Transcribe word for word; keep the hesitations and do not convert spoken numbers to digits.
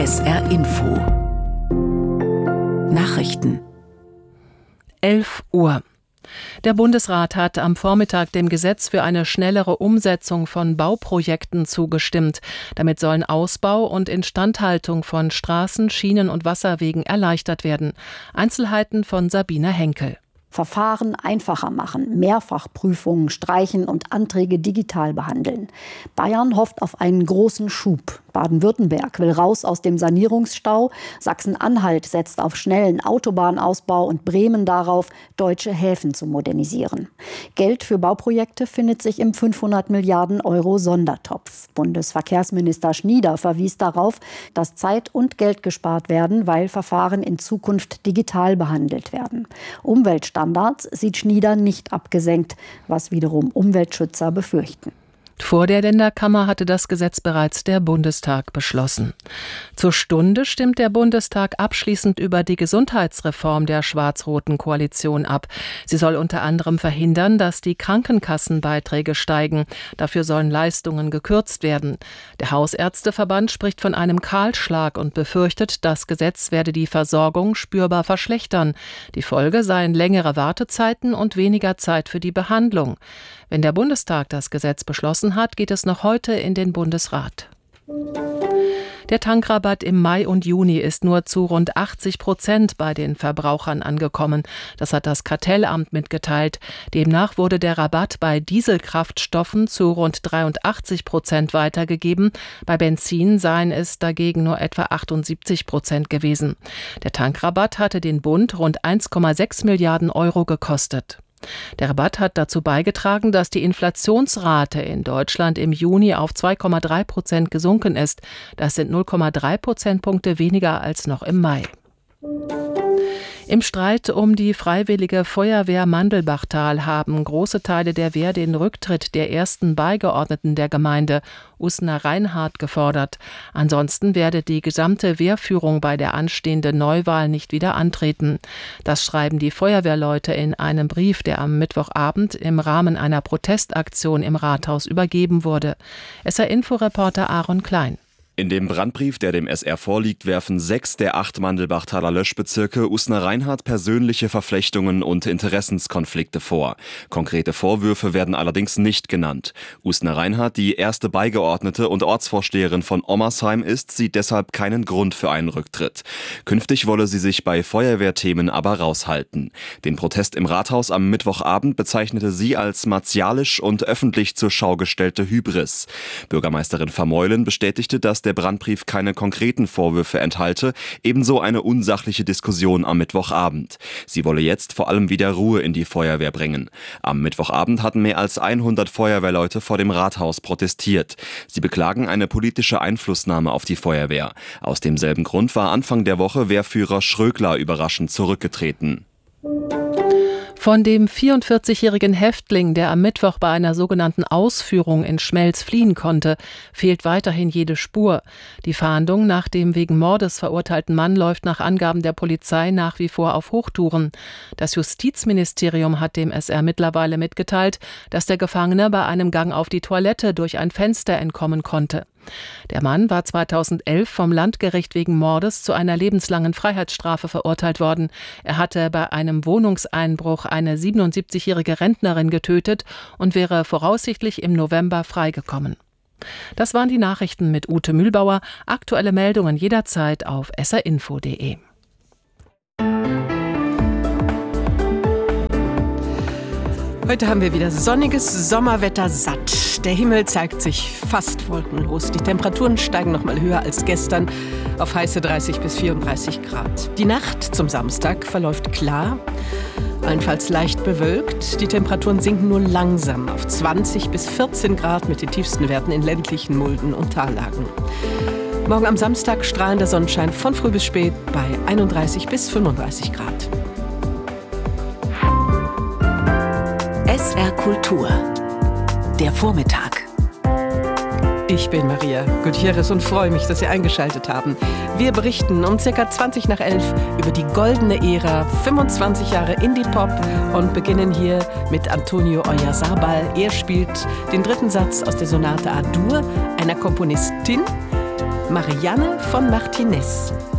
S R Info Nachrichten. elf Uhr. Der Bundesrat hat am Vormittag dem Gesetz für eine schnellere Umsetzung von Bauprojekten zugestimmt. Damit sollen Ausbau und Instandhaltung von Straßen, Schienen und Wasserwegen erleichtert werden. Einzelheiten von Sabine Henkel. Verfahren einfacher machen, Mehrfachprüfungen streichen und Anträge digital behandeln. Bayern hofft auf einen großen Schub. Baden-Württemberg will raus aus dem Sanierungsstau. Sachsen-Anhalt setzt auf schnellen Autobahnausbau und Bremen darauf, deutsche Häfen zu modernisieren. Geld für Bauprojekte findet sich im fünfhundert Milliarden Euro Sondertopf. Bundesverkehrsminister Schnieder verwies darauf, dass Zeit und Geld gespart werden, weil Verfahren in Zukunft digital behandelt werden. Umweltstandards sieht Schnieder nicht abgesenkt, was wiederum Umweltschützer befürchten. Vor der Länderkammer hatte das Gesetz bereits der Bundestag beschlossen. Zur Stunde stimmt der Bundestag abschließend über die Gesundheitsreform der schwarz-roten Koalition ab. Sie soll unter anderem verhindern, dass die Krankenkassenbeiträge steigen. Dafür sollen Leistungen gekürzt werden. Der Hausärzteverband spricht von einem Kahlschlag und befürchtet, das Gesetz werde die Versorgung spürbar verschlechtern. Die Folge seien längere Wartezeiten und weniger Zeit für die Behandlung. Wenn der Bundestag das Gesetz beschlossen hat, geht es noch heute in den Bundesrat. Der Tankrabatt im Mai und Juni ist nur zu rund achtzig Prozent bei den Verbrauchern angekommen. Das hat das Kartellamt mitgeteilt. Demnach wurde der Rabatt bei Dieselkraftstoffen zu rund dreiundachtzig Prozent weitergegeben. Bei Benzin seien es dagegen nur etwa achtundsiebzig Prozent gewesen. Der Tankrabatt hatte den Bund rund eins Komma sechs Milliarden Euro gekostet. Der Rabatt hat dazu beigetragen, dass die Inflationsrate in Deutschland im Juni auf zwei Komma drei Prozent gesunken ist. Das sind null Komma drei Prozentpunkte weniger als noch im Mai. Im Streit um die Freiwillige Feuerwehr Mandelbachtal haben große Teile der Wehr den Rücktritt der ersten Beigeordneten der Gemeinde, Usna Reinhardt, gefordert. Ansonsten werde die gesamte Wehrführung bei der anstehenden Neuwahl nicht wieder antreten. Das schreiben die Feuerwehrleute in einem Brief, der am Mittwochabend im Rahmen einer Protestaktion im Rathaus übergeben wurde. S R-Info-Reporter Aaron Klein. In dem Brandbrief, der dem S R vorliegt, werfen sechs der acht Mandelbachtaler Löschbezirke Usna Reinhardt persönliche Verflechtungen und Interessenskonflikte vor. Konkrete Vorwürfe werden allerdings nicht genannt. Usna Reinhardt, die erste Beigeordnete und Ortsvorsteherin von Ommersheim ist, sieht deshalb keinen Grund für einen Rücktritt. Künftig wolle sie sich bei Feuerwehrthemen aber raushalten. Den Protest im Rathaus am Mittwochabend bezeichnete sie als martialisch und öffentlich zur Schau gestellte Hybris. Bürgermeisterin Vermeulen bestätigte, dass der Brandbrief keine konkreten Vorwürfe enthalte, ebenso eine unsachliche Diskussion am Mittwochabend. Sie wolle jetzt vor allem wieder Ruhe in die Feuerwehr bringen. Am Mittwochabend hatten mehr als hundert Feuerwehrleute vor dem Rathaus protestiert. Sie beklagen eine politische Einflussnahme auf die Feuerwehr. Aus demselben Grund war Anfang der Woche Wehrführer Schrögler überraschend zurückgetreten. Von dem vierundvierzigjährigen Häftling, der am Mittwoch bei einer sogenannten Ausführung in Schmelz fliehen konnte, fehlt weiterhin jede Spur. Die Fahndung nach dem wegen Mordes verurteilten Mann läuft nach Angaben der Polizei nach wie vor auf Hochtouren. Das Justizministerium hat dem S R mittlerweile mitgeteilt, dass der Gefangene bei einem Gang auf die Toilette durch ein Fenster entkommen konnte. Der Mann war zweitausendelf vom Landgericht wegen Mordes zu einer lebenslangen Freiheitsstrafe verurteilt worden. Er hatte bei einem Wohnungseinbruch eine siebenundsiebzigjährige Rentnerin getötet und wäre voraussichtlich im November freigekommen. Das waren die Nachrichten mit Ute Mühlbauer. Aktuelle Meldungen jederzeit auf s r info punkt d e. Heute haben wir wieder sonniges Sommerwetter satt. Der Himmel zeigt sich fast wolkenlos. Die Temperaturen steigen noch mal höher als gestern auf heiße dreißig bis vierunddreißig Grad. Die Nacht zum Samstag verläuft klar, allenfalls leicht bewölkt. Die Temperaturen sinken nur langsam auf zwanzig bis vierzehn Grad mit den tiefsten Werten in ländlichen Mulden und Tallagen. Morgen am Samstag strahlender Sonnenschein von früh bis spät bei einunddreißig bis fünfunddreißig Grad. S R Kultur. Der Vormittag. Ich bin Maria Gutierrez und freue mich, dass Sie eingeschaltet haben. Wir berichten um circa zwanzig nach elf über die goldene Ära, fünfundzwanzig Jahre Indie-Pop und beginnen hier mit Antonio Oyarzabal. Er spielt den dritten Satz aus der Sonate A-Dur einer Komponistin, Marianne von Martinez.